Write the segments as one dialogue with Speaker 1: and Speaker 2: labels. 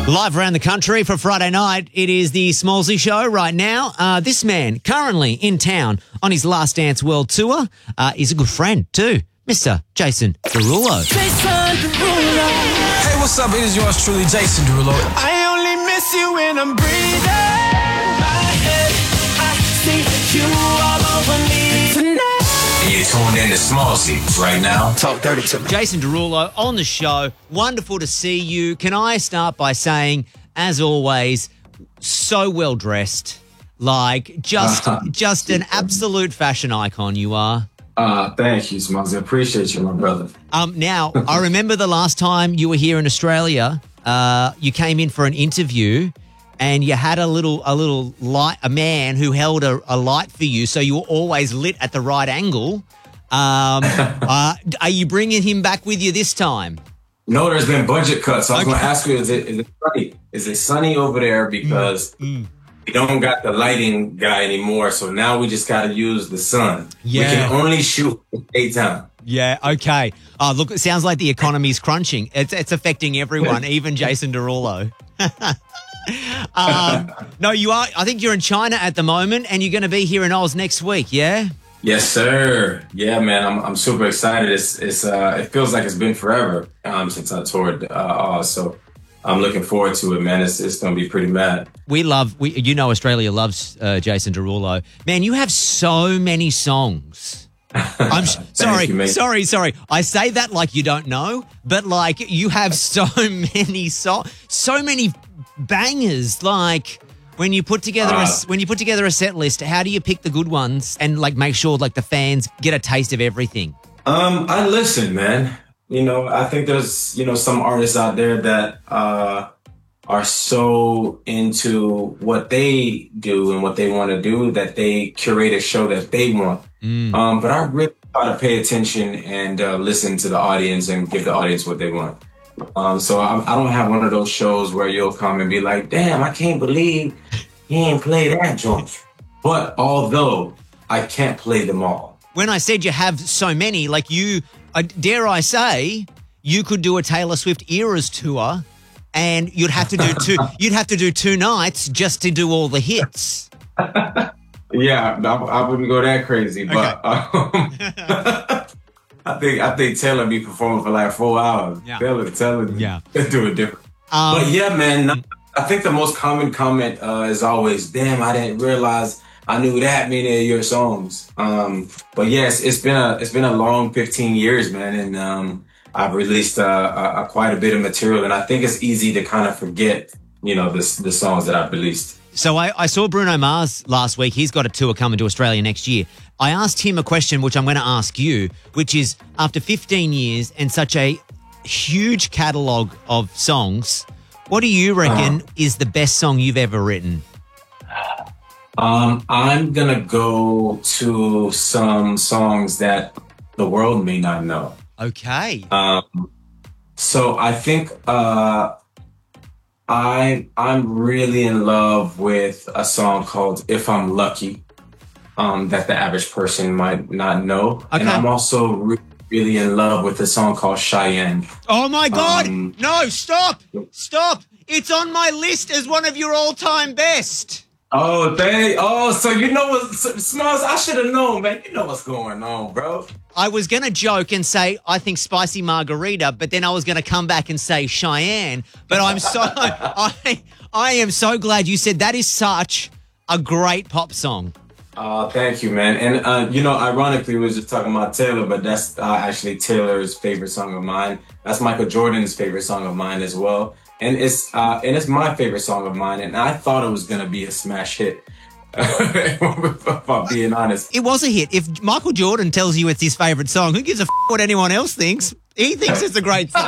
Speaker 1: Live around the country for Friday night, it is the Smallsy Show right now. This man, currently in town on his Last Dance World Tour, is a good friend too, Mr. Jason Derulo.
Speaker 2: Jason Derulo.
Speaker 3: Hey, what's up? It is yours truly, Jason Derulo.
Speaker 2: I only miss you when I'm breathing. My head, I see you all over me tonight.
Speaker 4: And you're tuned in to Smallsy right now.
Speaker 3: Talk dirty to me.
Speaker 1: Jason Derulo on the show. Wonderful to see you. Can I start by saying, as always, so well dressed, like just an absolute fashion icon you are.
Speaker 5: Thank you, Smallsy. I appreciate you, my brother.
Speaker 1: Now, I remember the last time you were here in Australia, you came in for an interview and you had a little light, a man who held a light for you, so you were always lit at the right angle. Are you bringing him back with you this time?
Speaker 5: No, there's been budget cuts. So I was going to ask you, is it sunny? Is it sunny over there? Because we don't got the lighting guy anymore, so now we just got to use the sun.
Speaker 1: Yeah.
Speaker 5: We can only shoot in daytime.
Speaker 1: Yeah, okay. Look, it sounds like the economy's crunching. It's affecting everyone, even Jason Derulo. No, you are. I think you're in China at the moment, and you're going to be here in Oz next week, yeah?
Speaker 5: Yes, sir. Yeah, man, I'm super excited. It feels like it's been forever since I toured Oz, so I'm looking forward to it, man. It's going to be pretty mad.
Speaker 1: Australia loves Jason Derulo. Man, you have so many songs. I'm sorry. I say that like you don't know, but like you have so many so many bangers. Like when you put together a set list, how do you pick the good ones and like make sure like the fans get a taste of everything?
Speaker 5: I listen, man. I think there's some artists out there that are so into what they do and what they want to do that they curate a show that they want. But I really try to pay attention and listen to the audience and give the audience what they want. So I don't have one of those shows where you'll come and be like, damn, I can't believe he ain't play that joint. But although I can't play them all.
Speaker 1: When I said you have so many, like dare I say, you could do a Taylor Swift Eras tour and you'd have to do 2 nights just to do all the hits.
Speaker 5: Yeah, I wouldn't go that crazy, but I think Taylor be performing for like 4 hours.
Speaker 1: Yeah.
Speaker 5: Taylor,
Speaker 1: Yeah.
Speaker 5: do it different. But yeah, man, I think the most common comment is always, "Damn, I didn't realize I knew that many of your songs." But yes, it's been a long 15 years, man, and I've released quite a bit of material, and I think it's easy to kind of forget, the songs that I've released.
Speaker 1: So I saw Bruno Mars last week. He's got a tour coming to Australia next year. I asked him a question, which I'm going to ask you, which is, after 15 years and such a huge catalogue of songs, what do you reckon is the best song you've ever written?
Speaker 5: I'm going to go to some songs that the world may not know.
Speaker 1: Okay.
Speaker 5: So I think I'm really in love with a song called If I'm Lucky, that the average person might not know.
Speaker 1: Okay.
Speaker 5: And I'm also really in love with a song called Cheyenne.
Speaker 1: Oh my God. No, stop. It's on my list as one of your all-time best.
Speaker 5: So you know what, Smalls, I should have known, man. You know what's going on, bro.
Speaker 1: I was going to joke and say, I think Spicy Margarita, but then I was going to come back and say Cheyenne. But I am so glad you said that is such a great pop song.
Speaker 5: Thank you, man. And, ironically, we were just talking about Taylor, but that's actually Taylor's favorite song of mine. That's Michael Jordan's favorite song of mine as well. And it's my favorite song of mine. And I thought it was going to be a smash hit. If I'm being honest.
Speaker 1: It was a hit. If Michael Jordan tells you it's his favorite song, who gives a what anyone else thinks? He thinks it's a great song.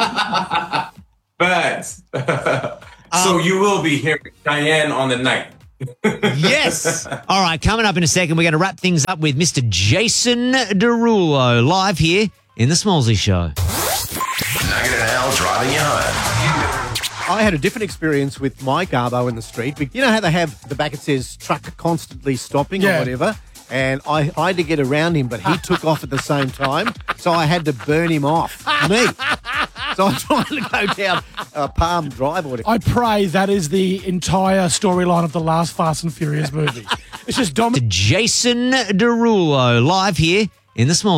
Speaker 5: Facts. So you will be hearing Cheyenne on the night.
Speaker 1: Yes. All right, coming up in a second, we're going to wrap things up with Mr. Jason Derulo, live here in The Smallsy Show.
Speaker 4: Nugget and Al driving you home.
Speaker 6: I had a different experience with my Garbo in the street. You know how they have the back it says truck constantly stopping or whatever? And I had to get around him, but he took off at the same time, so I had to burn him off. Me. So I'm trying to go down Palm Drive or whatever.
Speaker 7: I pray that is the entire storyline of the last Fast and Furious movie. It's just Dominic.
Speaker 1: Jason Derulo live here in the small